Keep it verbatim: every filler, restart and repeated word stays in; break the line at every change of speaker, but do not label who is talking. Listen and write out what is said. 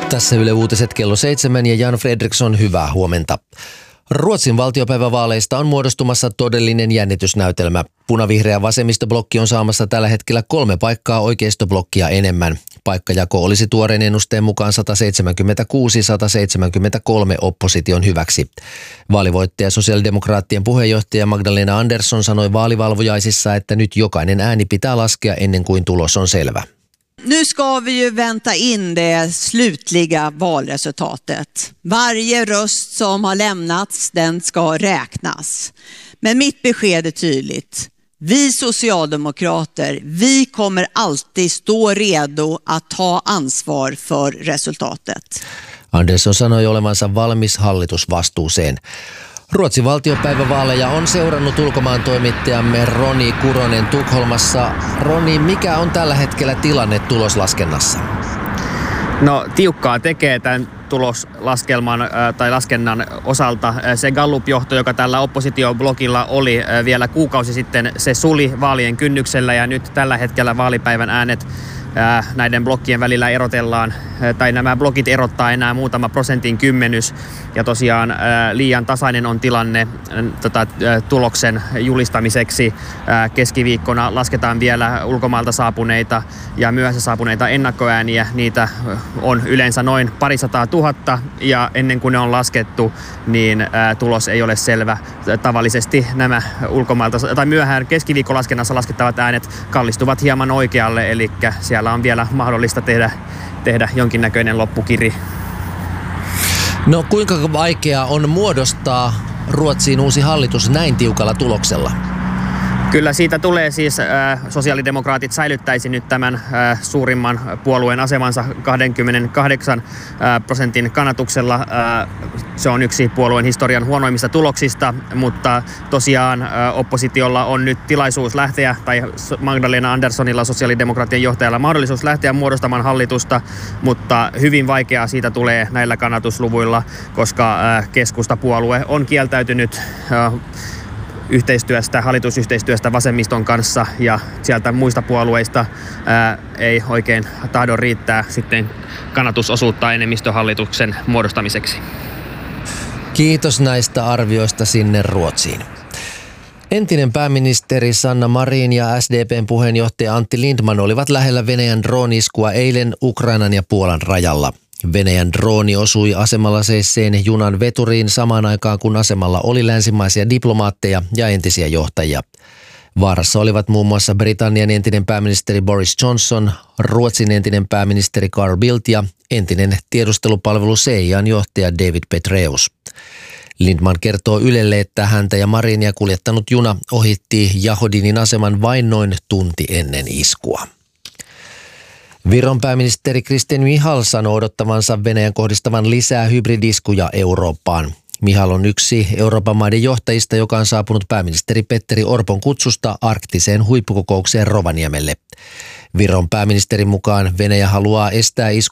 Tässä Yle Uutiset kello seitsemän ja Jan Fredriksson, hyvää huomenta. Ruotsin valtiopäivävaaleista on muodostumassa todellinen jännitysnäytelmä. Punavihreä vasemmistoblokki on saamassa tällä hetkellä kolme paikkaa oikeistoblokkia enemmän. Paikkajako olisi tuoreen ennusteen mukaan sata seitsemänkymmentäkuusi sata seitsemänkymmentäkolme opposition hyväksi. Vaalivoittaja sosiaalidemokraattien puheenjohtaja Magdalena Andersson sanoi vaalivalvojaisissa, että nyt jokainen ääni pitää laskea ennen kuin tulos on selvä.
Nu ska vi ju vänta in det slutliga valresultatet. Varje röst som har lämnats, den ska räknas. Men mitt besked är tydligt. Vi socialdemokrater, vi kommer alltid stå redo att ta ansvar för resultatet.
Andersson sanoi olevansa valmis hallitusvastuuseen. Ruotsin valtiopäivävaaleja on seurannut ulkomaan toimittajamme Roni Kuronen Tukholmassa. Roni, mikä on tällä hetkellä tilanne tuloslaskennassa?
No tiukkaa tekee tämän tuloslaskelman äh, tai laskennan osalta. Se Gallup-johto, joka tällä oppositioblogilla oli äh, vielä kuukausi sitten, se suli vaalien kynnyksellä ja nyt tällä hetkellä vaalipäivän äänet äh, näiden blokkien välillä erotellaan, äh, tai nämä blogit erottaa enää muutama prosentin kymmenys. Ja tosiaan äh, liian tasainen on tilanne äh, tota, äh, tuloksen julistamiseksi. Äh, keskiviikkona lasketaan vielä ulkomailta saapuneita ja myöhässä saapuneita ennakkoääniä. Niitä on yleensä noin parisataa tuhatta ja ennen kuin ne on laskettu, niin ää, tulos ei ole selvä. Tavallisesti nämä ulkomailta tai myöhään keskiviikkolaskennassa laskettavat äänet kallistuvat hieman oikealle, eli siellä on vielä mahdollista tehdä, tehdä jonkinnäköinen loppukiri.
No kuinka vaikeaa on muodostaa Ruotsiin uusi hallitus näin tiukalla tuloksella?
Kyllä siitä tulee siis, äh, sosiaalidemokraatit säilyttäisi nyt tämän äh, suurimman puolueen asemansa kaksikymmentäkahdeksan äh, prosentin kannatuksella. Äh, se on yksi puolueen historian huonoimmista tuloksista, mutta tosiaan äh, oppositiolla on nyt tilaisuus lähteä, tai Magdalena Anderssonilla, sosiaalidemokraattien johtajalla, mahdollisuus lähteä muodostamaan hallitusta, mutta hyvin vaikeaa siitä tulee näillä kannatusluvuilla, koska äh, keskustapuolue on kieltäytynyt äh, yhteistyöstä, hallitusyhteistyöstä vasemmiston kanssa ja sieltä muista puolueista ää, ei oikein tahdo riittää sitten kannatusosuutta enemmistöhallituksen muodostamiseksi.
Kiitos näistä arvioista sinne Ruotsiin. Entinen pääministeri Sanna Marin ja S D P:n puheenjohtaja Antti Lindman olivat lähellä Venäjän drooni-iskua eilen Ukrainan ja Puolan rajalla. Venäjän drooni osui asemalla seisseen junan veturiin samaan aikaan, kun asemalla oli länsimaisia diplomaatteja ja entisiä johtajia. Vaarassa olivat muun muassa Britannian entinen pääministeri Boris Johnson, Ruotsin entinen pääministeri Carl Bildt ja entinen tiedustelupalvelu C I A:n johtaja David Petraeus. Lindman kertoo Ylelle, että häntä ja Marinia kuljettanut juna ohitti Jahodinin aseman vain noin tunti ennen iskua. Viron pääministeri Kristen Michal sanoo odottavansa Venäjän kohdistavan lisää hybridiskuja Eurooppaan. Michal on yksi Euroopan maiden johtajista, joka on saapunut pääministeri Petteri Orpon kutsusta arktiseen huippukokoukseen Rovaniemelle. Viron pääministerin mukaan Venäjä haluaa estää iskuja